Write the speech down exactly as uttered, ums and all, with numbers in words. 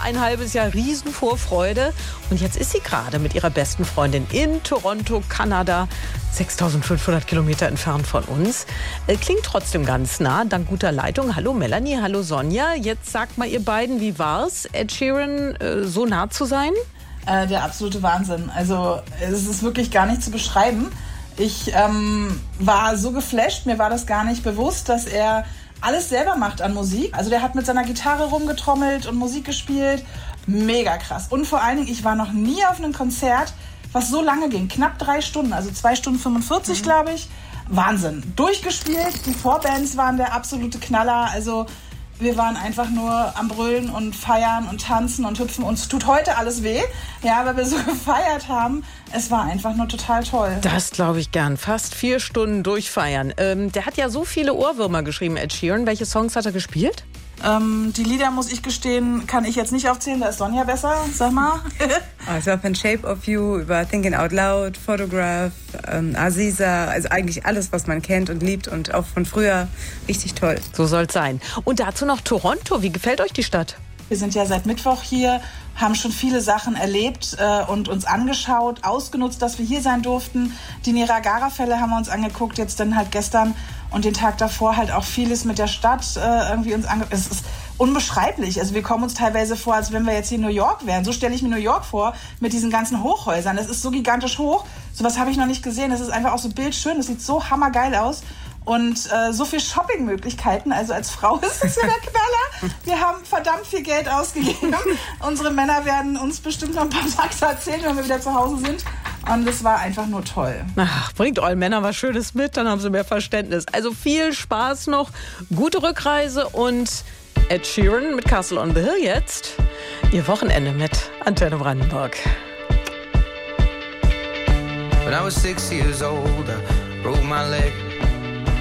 ein halbes Jahr Riesenvorfreude. Und jetzt ist sie gerade mit ihrer besten Freundin in Toronto, Kanada, sechstausendfünfhundert Kilometer entfernt von uns. Äh, klingt trotzdem ganz nah, dank guter Leitung. Hallo Melanie, hallo Sonja. Jetzt sagt mal ihr beiden, wie war's, Ed Sheeran äh, so nah zu sein? Äh, der absolute Wahnsinn. Also es ist wirklich gar nicht zu beschreiben. Ich ähm, war so geflasht, mir war das gar nicht bewusst, dass er alles selber macht an Musik. Also der hat mit seiner Gitarre rumgetrommelt und Musik gespielt. Mega krass. Und vor allen Dingen, ich war noch nie auf einem Konzert, was so lange ging. Knapp drei Stunden, also zwei Stunden fünfundvierzig, mhm. glaube ich. Wahnsinn. Durchgespielt, die Vorbands waren der absolute Knaller. Also wir waren einfach nur am Brüllen und feiern und tanzen und hüpfen. Uns tut heute alles weh, ja, weil wir so gefeiert haben. Es war einfach nur total toll. Das glaube ich gern. Fast vier Stunden durchfeiern. Ähm, der hat ja so viele Ohrwürmer geschrieben, Ed Sheeran. Welche Songs hat er gespielt? Ähm, die Lieder, muss ich gestehen, kann ich jetzt nicht aufzählen. Da ist Sonja besser. Sag mal. Also von Shape of You über Thinking Out Loud, Photograph, ähm, Aziza. Also eigentlich alles, was man kennt und liebt und auch von früher. Richtig toll. So soll's sein. Und dazu noch Toronto. Wie gefällt euch die Stadt? Wir sind ja seit Mittwoch hier, haben schon viele Sachen erlebt äh, und uns angeschaut, ausgenutzt, dass wir hier sein durften. Die Niagara-Fälle haben wir uns angeguckt, jetzt dann halt gestern und den Tag davor halt auch vieles mit der Stadt äh, irgendwie uns angeguckt. Es ist unbeschreiblich. Also wir kommen uns teilweise vor, als wenn wir jetzt hier in New York wären. So stelle ich mir New York vor, mit diesen ganzen Hochhäusern. Das ist so gigantisch hoch. Sowas habe ich noch nicht gesehen. Das ist einfach auch so bildschön. Das sieht so hammergeil aus. Und äh, so viel Shoppingmöglichkeiten, also als Frau ist das ja der Knaller. Wir haben verdammt viel Geld ausgegeben. Unsere Männer werden uns bestimmt noch ein paar Takte erzählen, wenn wir wieder zu Hause sind. Und es war einfach nur toll. Ach, bringt euren Männern was Schönes mit, dann haben sie mehr Verständnis. Also viel Spaß noch, gute Rückreise und Ed Sheeran mit Castle on the Hill jetzt. Ihr Wochenende mit Antenne Brandenburg. When I was six years old, I broke my leg.